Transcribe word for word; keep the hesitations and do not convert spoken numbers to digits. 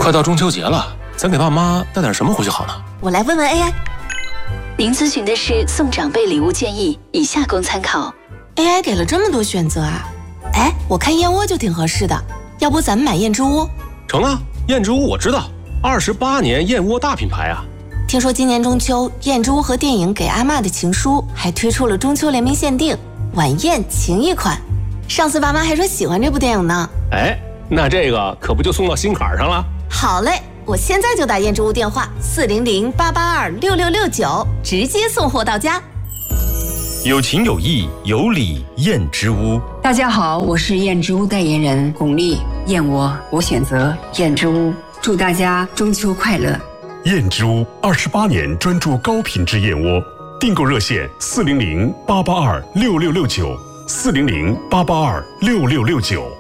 快到中秋节了，咱给爸妈带点什么回去好呢？ 我来问问 A I。 您咨询的是送长辈礼物建议，以下供参考。 A I 给了这么多选择啊！哎，我看燕窝就挺合适的，要不咱们买燕之屋？ 成啊，燕之屋我知道，二十八年燕窝大品牌啊。 听说今年中秋，燕之屋和电影《给阿嬷的情书》还推出了中秋联名限定晚宴情谊款。上次爸妈还说喜欢这部电影呢。 哎，那这个可不就送到心坎上了？ 好嘞，我现在就打燕之屋电话四零零八八二六六六九，直接送货到家。 有情有义有礼燕之屋。 大家好，我是燕之屋代言人巩俐。燕窝我选择燕之屋，祝大家中秋快乐。 燕之屋二十八年专注高品质燕窝，订购热线四零零八八二六六六九四零零八八二六六六九。